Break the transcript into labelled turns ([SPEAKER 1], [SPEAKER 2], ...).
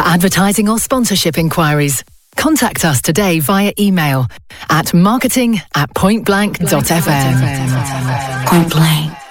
[SPEAKER 1] advertising or sponsorship inquiries, contact us today via email at marketing@pointblank.fm.
[SPEAKER 2] Point Blank.